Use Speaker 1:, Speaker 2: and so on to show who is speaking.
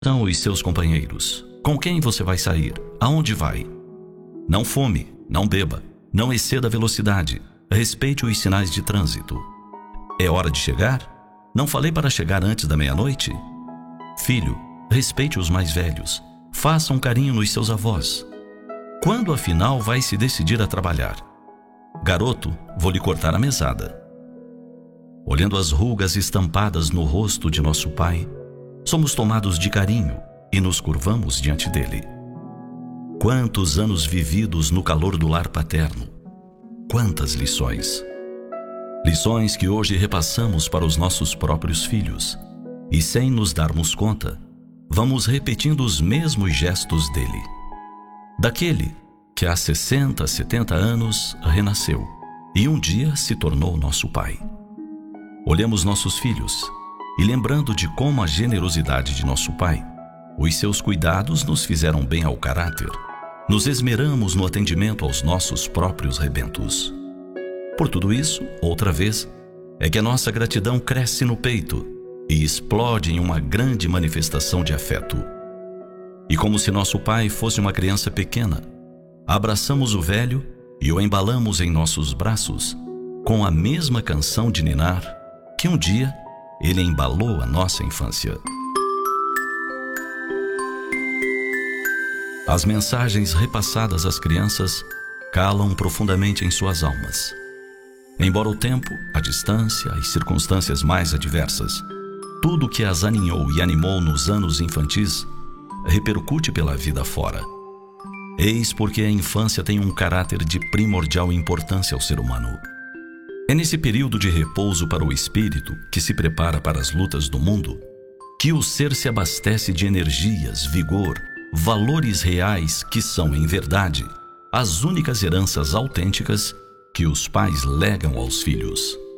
Speaker 1: São os seus companheiros. Com quem você vai sair? Aonde vai? Não fume, não beba, não exceda a velocidade, respeite os sinais de trânsito. É hora de chegar? Não falei para chegar antes da meia-noite? Filho, respeite os mais velhos, faça um carinho nos seus avós. Quando afinal vai se decidir a trabalhar? Garoto, vou lhe cortar a mesada. Olhando as rugas estampadas no rosto de nosso pai, somos tomados de carinho e nos curvamos diante dele. Quantos anos vividos no calor do lar paterno! Quantas lições! Lições que hoje repassamos para os nossos próprios filhos. E sem nos darmos conta, vamos repetindo os mesmos gestos dele. Daquele que há 60, 70 anos renasceu e um dia se tornou nosso pai. Olhamos nossos filhos e, lembrando de como a generosidade de nosso pai, os seus cuidados nos fizeram bem ao caráter, nos esmeramos no atendimento aos nossos próprios rebentos. Por tudo isso, outra vez, é que a nossa gratidão cresce no peito e explode em uma grande manifestação de afeto. E como se nosso pai fosse uma criança pequena, abraçamos o velho e o embalamos em nossos braços com a mesma canção de ninar que um dia ele embalou a nossa infância. As mensagens repassadas às crianças calam profundamente em suas almas. Embora o tempo, a distância, as circunstâncias mais adversas, tudo que as aninhou e animou nos anos infantis, repercute pela vida fora. Eis porque a infância tem um caráter de primordial importância ao ser humano. É nesse período de repouso para o espírito, que se prepara para as lutas do mundo, que o ser se abastece de energias, vigor, valores reais que são, em verdade, as únicas heranças autênticas que os pais legam aos filhos.